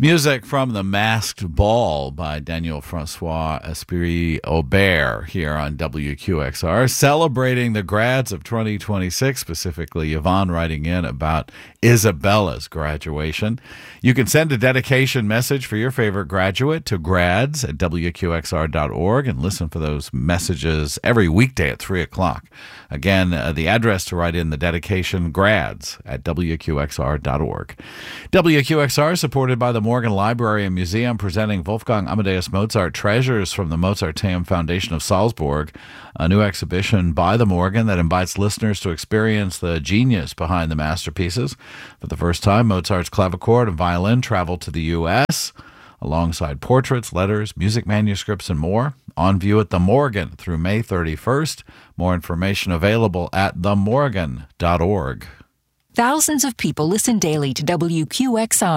Music from The Masked Ball by Daniel Francois Esprit Aubert here on WQXR, celebrating the grads of 2026, specifically Yvonne writing in about Isabella's graduation. You can send a dedication message for your favorite graduate to grads@WQXR.org and listen for those messages every weekday at 3 o'clock. Again, the address to write in the dedication, grads@WQXR.org. WQXR supported by the Morgan Library and Museum, presenting Wolfgang Amadeus Mozart Treasures from the Mozarteum Foundation of Salzburg, a new exhibition by the Morgan that invites listeners to experience the genius behind the masterpieces. For the first time, Mozart's clavichord and violin travel to the U.S., alongside portraits, letters, music manuscripts, and more. On view at the Morgan through May 31st. More information available at themorgan.org. Thousands of people listen daily to WQXR.